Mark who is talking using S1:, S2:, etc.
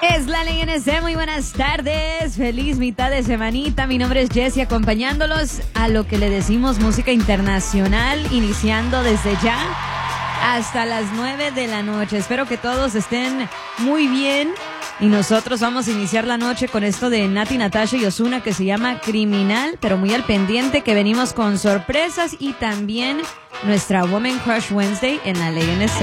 S1: Es la Ley NC, muy buenas tardes, feliz mitad de semanita, mi nombre es Jessie, acompañándolos a lo que le decimos música internacional, iniciando desde ya hasta las 9 de la noche. Espero que todos estén muy bien y nosotros vamos a iniciar la noche con esto de Nati, Natasha y Ozuna que se llama Criminal, pero muy al pendiente que venimos con sorpresas y también nuestra Woman Crush Wednesday en la Ley NC.